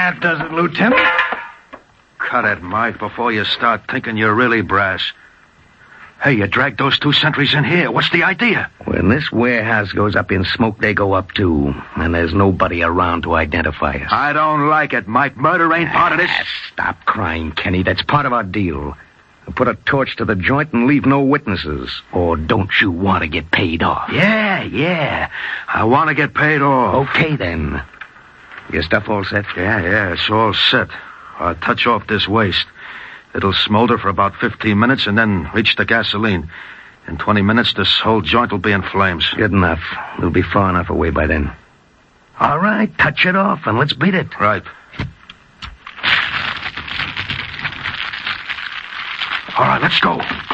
That does it, Lieutenant. Cut it, Mike, before you start thinking you're really brass. Hey, you dragged those 2 sentries in here. What's the idea? When this warehouse goes up in smoke, they go up too. And there's nobody around to identify us. I don't like it, Mike. Murder ain't part of this. Stop crying, Kenny. That's part of our deal. Put a torch to the joint and leave no witnesses. Or don't you want to get paid off? Yeah. I want to get paid off. Okay, then. Your stuff all set? Yeah, it's all set. I'll touch off this waste. It'll smolder for about 15 minutes and then reach the gasoline. In 20 minutes, this whole joint will be in flames. Good enough. We'll be far enough away by then. All right, touch it off and let's beat it. Right. All right, let's go.